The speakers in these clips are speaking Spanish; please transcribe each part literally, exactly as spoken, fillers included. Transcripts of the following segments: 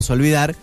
olvidar.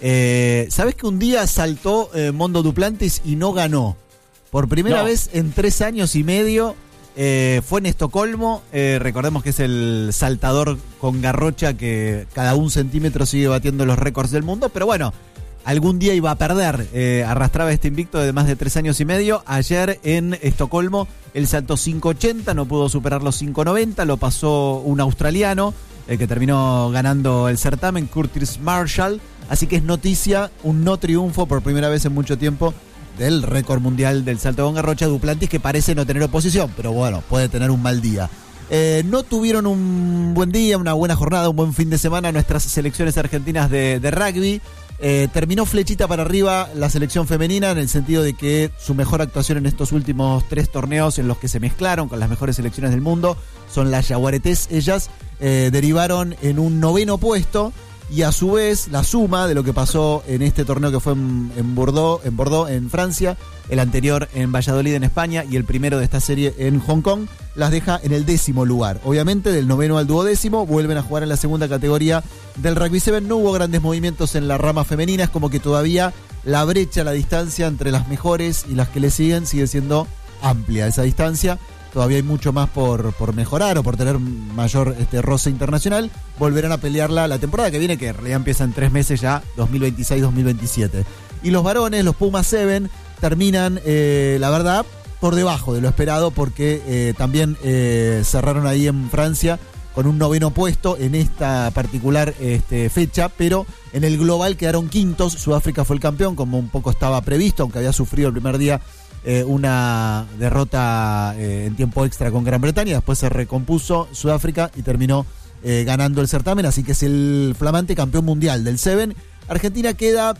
Eh, ¿Sabés que un día saltó eh, Mondo Duplantis y no ganó? Por primera No. vez en tres años y medio. Eh, fue en Estocolmo. Eh, recordemos que es el saltador con garrocha que cada un centímetro sigue batiendo los récords del mundo. Pero bueno, algún día iba a perder. Eh, arrastraba este invicto de más de tres años y medio. Ayer en Estocolmo él saltó cinco ochenta, no pudo superar los cinco noventa. Lo pasó un australiano, el que terminó ganando el certamen, Curtis Marshall. Así que es noticia, un no triunfo por primera vez en mucho tiempo del récord mundial del salto con garrocha. Duplantis, que parece no tener oposición, pero bueno, puede tener un mal día. Eh, no tuvieron un buen día, una buena jornada, un buen fin de semana nuestras selecciones argentinas de, de rugby. Eh, terminó flechita para arriba la selección femenina, en el sentido de que su mejor actuación en estos últimos tres torneos en los que se mezclaron con las mejores selecciones del mundo, son las yaguaretés, ellas eh, derivaron en un noveno puesto. Y a su vez, la suma de lo que pasó en este torneo que fue en, en, Bordeaux, en Bordeaux, en Francia, el anterior en Valladolid, en España, y el primero de esta serie en Hong Kong, las deja en el décimo lugar. Obviamente, del noveno al duodécimo, vuelven a jugar en la segunda categoría del Rugby siete. No hubo grandes movimientos en la rama femenina, es como que todavía la brecha, la distancia entre las mejores y las que le siguen, sigue siendo amplia esa distancia. Todavía hay mucho más por, por mejorar o por tener mayor este, roce internacional. Volverán a pelearla la temporada que viene, que en realidad empieza en tres meses ya, dos mil veintiséis dos mil veintisiete. Y los varones, los Puma siete, terminan, eh, la verdad, por debajo de lo esperado, porque eh, también eh, cerraron ahí en Francia con un noveno puesto en esta particular este, fecha, pero en el global quedaron quintos. Sudáfrica fue el campeón, como un poco estaba previsto, aunque había sufrido el primer día Eh, una derrota eh, en tiempo extra con Gran Bretaña. Después se recompuso Sudáfrica y terminó eh, ganando el certamen, así que es el flamante campeón mundial del siete. Argentina queda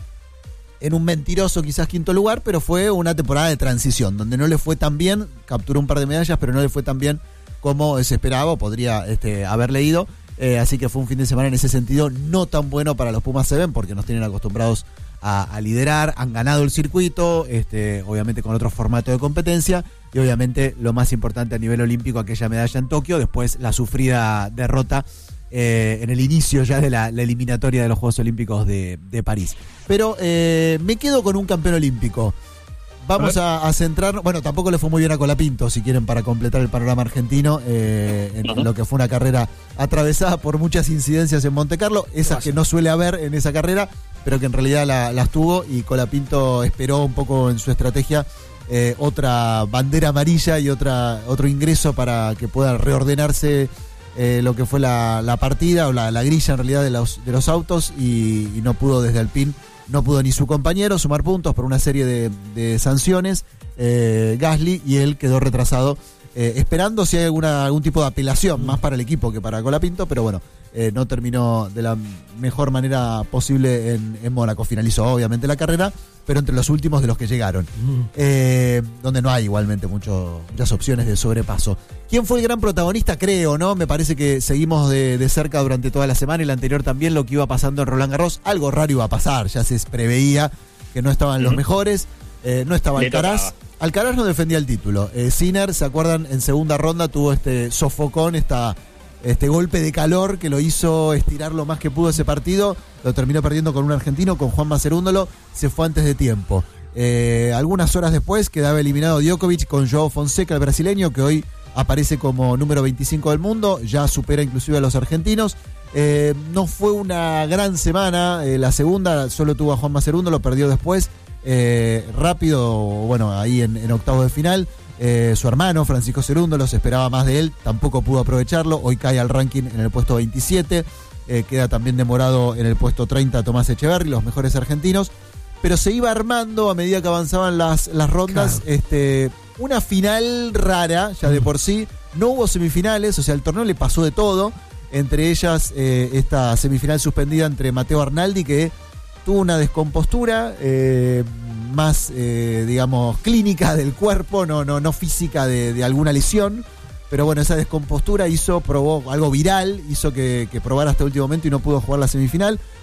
en un mentiroso quizás quinto lugar, pero fue una temporada de transición donde no le fue tan bien, capturó un par de medallas, pero no le fue tan bien como se esperaba o podría este, haber leído. Eh, así que fue un fin de semana en ese sentido no tan bueno para los Pumas siete, porque nos tienen acostumbrados a, a liderar, han ganado el circuito, este, obviamente con otro formato de competencia, y obviamente lo más importante a nivel olímpico, aquella medalla en Tokio, después la sufrida derrota eh, en el inicio ya de la, la eliminatoria de los Juegos Olímpicos de, de París. Pero eh, me quedo con un campeón olímpico. Vamos a, a centrarnos, bueno, tampoco le fue muy bien a Colapinto, si quieren, para completar el panorama argentino, eh, en uh-huh. lo que fue una carrera atravesada por muchas incidencias en Montecarlo, esas que no suele haber en esa carrera, pero que en realidad la, las tuvo, y Colapinto esperó un poco en su estrategia eh, otra bandera amarilla y otra otro ingreso para que pueda reordenarse eh, lo que fue la, la partida, o la, la grilla en realidad de los, de los autos, y, y no pudo desde Alpine. No pudo ni su compañero sumar puntos por una serie de, de sanciones, eh, Gasly, y él quedó retrasado, eh, esperando si hay alguna, algún tipo de apelación, más para el equipo que para Colapinto, pero bueno, eh, no terminó de la mejor manera posible en, en Mónaco. Finalizó obviamente la carrera, pero entre los últimos de los que llegaron, mm. eh, donde no hay igualmente mucho, muchas opciones de sobrepaso. ¿Quién fue el gran protagonista? Creo, ¿no? Me parece que seguimos de, de cerca durante toda la semana, y la anterior también, lo que iba pasando en Roland Garros. Algo raro iba a pasar, ya se preveía que no estaban mm. los mejores, eh, no estaba Alcaraz. Alcaraz no defendía el título. Eh, Sinner, ¿se acuerdan? En segunda ronda tuvo este sofocón, esta... Este golpe de calor que lo hizo estirar lo más que pudo ese partido. Lo terminó perdiendo con un argentino, con Juan Macerúndolo. Se fue antes de tiempo. Eh, algunas horas después quedaba eliminado Djokovic con Joao Fonseca, el brasileño, que hoy aparece como número veinticinco del mundo. Ya supera inclusive a los argentinos. Eh, no fue una gran semana. Eh, la segunda solo tuvo a Juan Macerúndolo, perdió después. Eh, rápido, bueno, ahí en, en octavos de final. Eh, su hermano Francisco Cerúndolo, se esperaba más de él, tampoco pudo aprovecharlo. Hoy cae al ranking en el puesto veintisiete, eh, queda también demorado en el puesto treinta Tomás Echeverry, los mejores argentinos. Pero se iba armando a medida que avanzaban las, las rondas, claro. este, una final rara ya de por sí. No hubo semifinales, o sea, el torneo le pasó de todo, entre ellas eh, esta semifinal suspendida entre Matteo Arnaldi, que tuvo una descompostura eh, más, eh, digamos, clínica del cuerpo, no, no, no física de, de alguna lesión, pero bueno, esa descompostura hizo, probó algo viral, hizo que, que probara hasta el último momento y no pudo jugar la semifinal.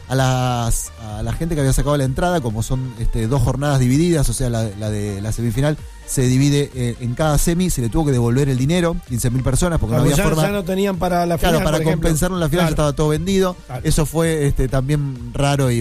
a las a la gente que había sacado la entrada, como son este, dos jornadas divididas, o sea, la, la de la semifinal se divide eh, en cada semi, se le tuvo que devolver el dinero, quince mil personas, porque Claro, no había ya, forma. ya no tenían para la final. Claro, para por ejemplo. compensarlo en la final Claro. ya estaba todo vendido. Claro. Eso fue este, también raro y